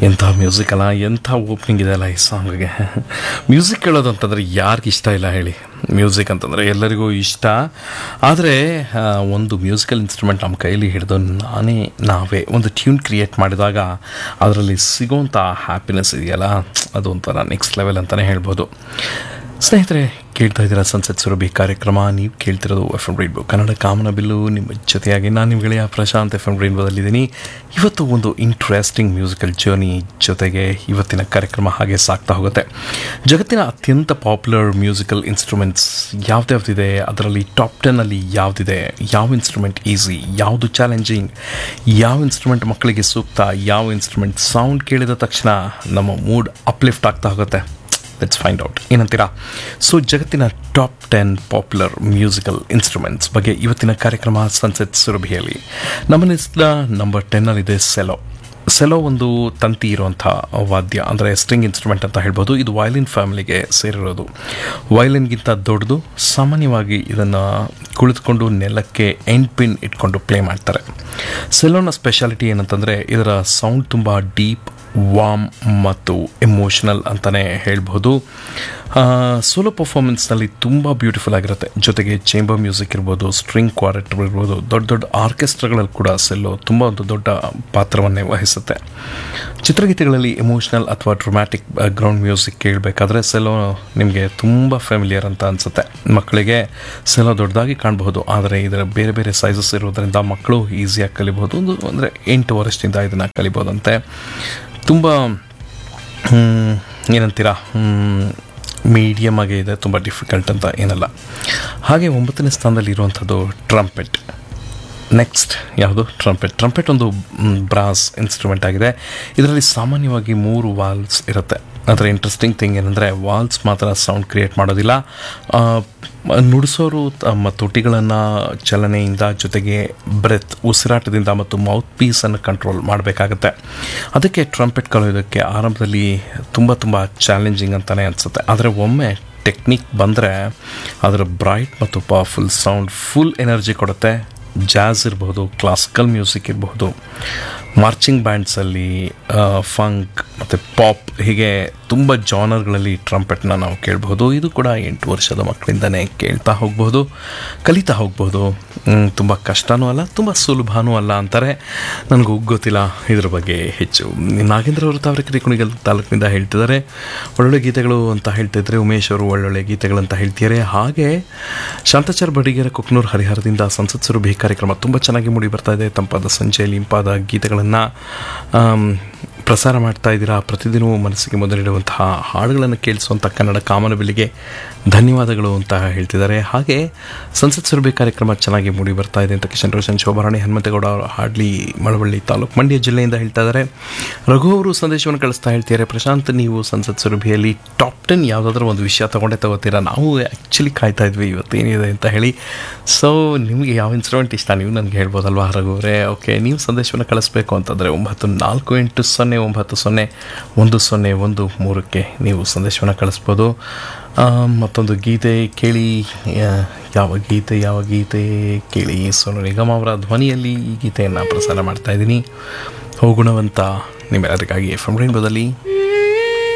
ಎಂಥ ಮ್ಯೂಸಿಕ್ ಅಲ್ಲ, ಎಂಥ ಓಪ್ನಿಂಗ್ ಇದೆ ಅಲ್ಲ ಈ ಸಾಂಗ್ಗೆ. ಮ್ಯೂಸಿಕ್ ಕೇಳೋದು ಅಂತಂದರೆ ಯಾರಿಗೆ ಇಷ್ಟ ಇಲ್ಲ ಹೇಳಿ? ಮ್ಯೂಸಿಕ್ ಅಂತಂದರೆ ಎಲ್ಲರಿಗೂ ಇಷ್ಟ. ಆದರೆ ಒಂದು ಮ್ಯೂಸಿಕಲ್ ಇನ್ಸ್ಟ್ರೂಮೆಂಟ್ ನಮ್ಮ ಕೈಯಲ್ಲಿ ಹಿಡಿದು ನಾವೇ ಒಂದು ಟ್ಯೂನ್ ಕ್ರಿಯೇಟ್ ಮಾಡಿದಾಗ ಅದರಲ್ಲಿ ಸಿಗೋಂಥ ಹ್ಯಾಪಿನೆಸ್ ಇದೆಯಲ್ಲ, ಅದು ಒಂಥರ ನೆಕ್ಸ್ಟ್ ಲೆವೆಲ್ ಅಂತಲೇ ಹೇಳ್ಬೋದು. ಸ್ನೇಹಿತರೆ, ಕೇಳ್ತಾ ಇದ್ದೀರಾ ಸನ್ಸೆಟ್ ಸುರಭಿ ಕಾರ್ಯಕ್ರಮ. ನೀವು ಕೇಳ್ತಿರೋದು ಎಫ್ ಎಂ ರೈನ್ಬೋ ಕನ್ನಡ ಕಾಮನಬಿಲ್ಲು. ನಿಮ್ಮ ಜೊತೆಯಾಗಿ ನಾನು ನಿಮ್ಮ ಗೆಳೆಯ ಪ್ರಶಾಂತ್ ಎಫ್ ಎಂ ರೈನ್ಬೋದಲ್ಲಿದ್ದೀನಿ. ಇವತ್ತು ಒಂದು ಇಂಟ್ರೆಸ್ಟಿಂಗ್ ಮ್ಯೂಸಿಕಲ್ ಜರ್ನಿ ಜೊತೆಗೆ ಇವತ್ತಿನ ಕಾರ್ಯಕ್ರಮ ಹಾಗೆ ಸಾಗ್ತಾ ಹೋಗುತ್ತೆ. ಜಗತ್ತಿನ ಅತ್ಯಂತ ಪಾಪ್ಯುಲರ್ ಮ್ಯೂಸಿಕಲ್ ಇನ್ಸ್ಟ್ರೂಮೆಂಟ್ಸ್ ಯಾವ್ದ್ಯಾವ್ದಿದೆ, ಅದರಲ್ಲಿ ಟಾಪ್ 10 ಯಾವುದಿದೆ, ಯಾವ ಇನ್ಸ್ಟ್ರೂಮೆಂಟ್ ಈಸಿ, ಯಾವುದು ಚಾಲೆಂಜಿಂಗ್, ಯಾವ ಇನ್ಸ್ಟ್ರೂಮೆಂಟ್ ಮಕ್ಕಳಿಗೆ ಸೂಕ್ತ, ಯಾವ ಇನ್ಸ್ಟ್ರೂಮೆಂಟ್ ಸೌಂಡ್ ಕೇಳಿದ ತಕ್ಷಣ ನಮ್ಮ ಮೂಡ್ ಅಪ್ಲಿಫ್ಟ್ ಆಗ್ತಾ ಹೋಗುತ್ತೆ. ಲೆಟ್ಸ್ ಫೈಂಡ್ ಔಟ್, ಏನಂತೀರಾ? ಸೊ ಜಗತ್ತಿನ ಟಾಪ್ 10 ಪಾಪ್ಯುಲರ್ ಮ್ಯೂಸಿಕಲ್ ಇನ್ಸ್ಟ್ರೂಮೆಂಟ್ಸ್ ಬಗ್ಗೆ ಇವತ್ತಿನ ಕಾರ್ಯಕ್ರಮ ಸನ್ಸೆಟ್ ಸುರಭಿಯಲ್ಲಿ. ನಮ್ಮ ಲಿಸ್ಟ್ನ ನಂಬರ್ 10 ಸೆಲೋ. ಸೆಲೋ ಒಂದು ತಂತಿ ಇರುವಂಥ ವಾದ್ಯ, ಅಂದರೆ ಸ್ಟ್ರಿಂಗ್ ಇನ್ಸ್ಟ್ರೂಮೆಂಟ್ ಅಂತ ಹೇಳ್ಬೋದು. ಇದು ವಯಲಿನ್ ಫ್ಯಾಮಿಲಿಗೆ ಸೇರಿರೋದು. ವಯಲಿನ್ಗಿಂತ ದೊಡ್ಡದು. ಸಾಮಾನ್ಯವಾಗಿ ಇದನ್ನು ಕುಳಿತುಕೊಂಡು ನೆಲಕ್ಕೆ ಎಂಡ್ ಪಿನ್ ಇಟ್ಕೊಂಡು ಪ್ಲೇ ಮಾಡ್ತಾರೆ. ಸೆಲೋನ ಸ್ಪೆಷಾಲಿಟಿ ಏನಂತಂದರೆ ಇದರ ಸೌಂಡ್ ತುಂಬ ಡೀಪ್, ವಾರ್ಮ್ ಮತ್ತು ಎಮೋಷನಲ್ ಅಂತಲೇ ಹೇಳ್ಬೋದು. ಸೋಲೋ ಪರ್ಫಾರ್ಮೆನ್ಸ್ನಲ್ಲಿ ತುಂಬ ಬ್ಯೂಟಿಫುಲ್ ಆಗಿರುತ್ತೆ. ಜೊತೆಗೆ ಚೇಂಬರ್ ಮ್ಯೂಸಿಕ್ ಇರ್ಬೋದು, ಸ್ಟ್ರಿಂಗ್ ಕ್ವಾರೆಕ್ಟರ್ ಇರ್ಬೋದು, ದೊಡ್ಡ ದೊಡ್ಡ ಆರ್ಕೆಸ್ಟ್ರಾಗಳಲ್ಲಿ ಕೂಡ ಸೆಲ್ಲೋ ತುಂಬ ಒಂದು ದೊಡ್ಡ ಪಾತ್ರವನ್ನೇ ವಹಿಸುತ್ತೆ. ಚಿತ್ರಗೀತೆಗಳಲ್ಲಿ ಎಮೋಷನಲ್ ಅಥವಾ ಡ್ರಮ್ಯಾಟಿಕ್ ಬ್ಯಾಕ್ಗ್ರೌಂಡ್ ಮ್ಯೂಸಿಕ್ ಕೇಳಬೇಕಾದ್ರೆ ಸೆಲ್ಲೋ ನಿಮಗೆ ತುಂಬ ಫೆಮಿಲಿಯರ್ ಅಂತ ಅನಿಸುತ್ತೆ. ಮಕ್ಕಳಿಗೆ ಸೆಲ್ಲೋ ದೊಡ್ಡದಾಗಿ ಕಾಣಬಹುದು, ಆದರೆ ಇದರ ಬೇರೆ ಬೇರೆ ಸೈಜಸ್ ಇರೋದರಿಂದ ಮಕ್ಕಳು ಈಸಿಯಾಗಿ ಕಲಿಬೋದು. ಅಂದರೆ 8 ವರ್ಷದಿಂದ ಇದನ್ನು ಕಲಿಬೋದಂತೆ. ತುಂಬ ಏನಂತೀರಾ, ಮೀಡಿಯಮ್ ಆಗಿ ಇದೆ, ತುಂಬ ಡಿಫಿಕಲ್ಟ್ ಅಂತ ಏನಲ್ಲ. ಹಾಗೆ 9ನೇ ಸ್ಥಾನದಲ್ಲಿ ಇರುವಂಥದ್ದು ಟ್ರಂಪೆಟ್. ನೆಕ್ಸ್ಟ್ ಯಾವುದು? ಟ್ರಂಪೆಟ್ ಒಂದು ಬ್ರಾಸ್ ಇನ್ಸ್ಟ್ರೂಮೆಂಟ್ ಆಗಿದೆ. ಇದರಲ್ಲಿ ಸಾಮಾನ್ಯವಾಗಿ 3 ವಾಲ್ಸ್ ಇರುತ್ತೆ. ಅದರ ಇಂಟ್ರೆಸ್ಟಿಂಗ್ ಥಿಂಗ್ ಏನಂದರೆ ವಾಲ್ಸ್ ಮಾತ್ರ ಸೌಂಡ್ ಕ್ರಿಯೇಟ್ ಮಾಡೋದಿಲ್ಲ, ನುಡಿಸೋರು ತಮ್ಮ ತುಟಿಗಳನ್ನು ಚಲನೆಯಿಂದ ಜೊತೆಗೆ ಬ್ರೆತ್ ಉಸಿರಾಟದಿಂದ ಮತ್ತು ಮೌತ್ ಪೀಸನ್ನು ಕಂಟ್ರೋಲ್ ಮಾಡಬೇಕಾಗತ್ತೆ. ಅದಕ್ಕೆ ಟ್ರಂಪೆಟ್ ಕಲಿಯೋದಕ್ಕೆ ಆರಂಭದಲ್ಲಿ ತುಂಬ ಚಾಲೆಂಜಿಂಗ್ ಅಂತಲೇ ಅನಿಸುತ್ತೆ. ಆದರೆ ಒಮ್ಮೆ ಟೆಕ್ನಿಕ್ ಬಂದರೆ ಅದರ ಬ್ರೈಟ್ ಮತ್ತು ಪವರ್ಫುಲ್ ಸೌಂಡ್ ಫುಲ್ ಎನರ್ಜಿ ಕೊಡುತ್ತೆ. ಜಾಝ್ ಇರಬಹುದು, ಕ್ಲಾಸಿಕಲ್ ಮ್ಯೂಸಿಕ್ ಇರಬಹುದು, ಮಾರ್ಚಿಂಗ್ ಬ್ಯಾಂಡ್ಸಲ್ಲಿ ಫಂಕ್ ಮತ್ತು ಪಾಪ್, ಹೀಗೆ ತುಂಬ ಜಾನರ್ಗಳಲ್ಲಿ ಟ್ರಂಪೆಟ್ನ ನಾವು ಕೇಳಬಹುದು. ಇದು ಕೂಡ 8 ವರ್ಷದ ಮಕ್ಕಳಿಂದನೇ ಕೇಳ್ತಾ ಹೋಗ್ಬೋದು, ಕಲಿತಾ ಹೋಗ್ಬೋದು. ತುಂಬ ಕಷ್ಟನೂ ಅಲ್ಲ, ತುಂಬ ಸುಲಭನೂ ಅಲ್ಲ ಅಂತಾರೆ. ನನಗೂ ಗೊತ್ತಿಲ್ಲ ಇದ್ರ ಬಗ್ಗೆ ಹೆಚ್ಚು. ನಾಗೇಂದ್ರ ಅವರು ತಾವರೆಕೆರೆ ಕುಣಿಗಲ್ ತಾಲೂಕಿನಿಂದ ಹೇಳ್ತಿದ್ದಾರೆ. ಒಳ್ಳೊಳ್ಳೆ ಗೀತೆಗಳು ಅಂತ ಹೇಳ್ತಿದ್ರೆ ಉಮೇಶ್ ಅವರು ಒಳ್ಳೊಳ್ಳೆ ಗೀತೆಗಳಂತ ಹೇಳ್ತಿದ್ದಾರೆ. ಹಾಗೆ ಶಾಂತಾಚಾರ್ ಬಡಿಗೆರೆ ಕೊಕ್ನೂರು ಹರಿಹರದಿಂದ ಸಂಸತ್ ಸುರಭಿ ಕಾರ್ಯಕ್ರಮ ತುಂಬ ಚೆನ್ನಾಗಿ ಮೂಡಿ ಬರ್ತಾ ಇದೆ. ತಂಪಾದ ಸಂಜೆಯಲ್ಲಿ ಇಂಪಾದ ಗೀತೆಗಳನ್ನು ಪ್ರಸಾರ ಮಾಡ್ತಾ ಇದ್ದೀರಾ. ಪ್ರತಿದಿನವೂ ಮನಸ್ಸಿಗೆ ಮೊದಲಿಡುವಂತಹ ಹಾಡುಗಳನ್ನು ಕೇಳಿಸುವಂಥ ಕನ್ನಡ ಕಾಮನಬಿಲ್ಲಿಗೆ ಧನ್ಯವಾದಗಳು ಅಂತ ಹೇಳ್ತಿದ್ದಾರೆ. ಹಾಗೆ ಸಂಸತ್ ಸುರಭಿ ಕಾರ್ಯಕ್ರಮ ಚೆನ್ನಾಗಿ ಮೂಡಿ ಬರ್ತಾ ಇದೆ ಅಂತ ಕಿಶನ್ ರೋಷನ್, ಶೋಭಾರಾಣಿ, ಹನುಮಂತೇಗೌಡ ಹಾಡ್ಲಿ, ಮಳವಳ್ಳಿ ತಾಲೂಕು, ಮಂಡ್ಯ ಜಿಲ್ಲೆಯಿಂದ ಹೇಳ್ತಾ ಇದ್ದಾರೆ. ರಘು ಅವರು ಸಂದೇಶವನ್ನು ಕಳಿಸ್ತಾ ಹೇಳ್ತಿದ್ದಾರೆ, ಪ್ರಶಾಂತ್ ನೀವು ಸಂಸತ್ ಸುರಭಿಯಲ್ಲಿ ಟಾಪ್ 10 ಯಾವುದಾದ್ರೂ ಒಂದು ವಿಷಯ ತಗೋತೀರಾ? ನಾವು ಆ್ಯಕ್ಚುಲಿ ಕಾಯ್ತಾ ಇದ್ವಿ ಇವತ್ತೇನಿದೆ ಅಂತ ಹೇಳಿ. ಸೊ ನಿಮಗೆ ಯಾವ ಇನ್ಸ್ಟ್ರೂಮೆಂಟ್ ಇಷ್ಟ ನೀವು ನನಗೆ ಹೇಳ್ಬೋದಲ್ವಾ ರಘು ಅವರೇ? ಓಕೆ, ನೀವು ಸಂದೇಶವನ್ನು ಕಳಿಸ್ಬೇಕು ಅಂತಂದರೆ 9480901013 ನೀವು ಸಂದೇಶವನ್ನು ಕಳಿಸ್ಬೋದು. ಮತ್ತೊಂದು ಗೀತೆ ಕೇಳಿ. ಯಾವ ಗೀತೆ ಕೇಳಿ? ಸೋನು ನಿಗಮ್ ಅವರ ಧ್ವನಿಯಲ್ಲಿ ಈ ಗೀತೆಯನ್ನು ಪ್ರಸಾರ ಮಾಡ್ತಾ ಇದ್ದೀನಿ. ಹೋಗುಣವಂತ ನಿಮ್ಮೆಲ್ಲರಿಗಾಗಿ ಎಫ್ ಎಂ ರೈನ್ಬೋದಲ್ಲಿ.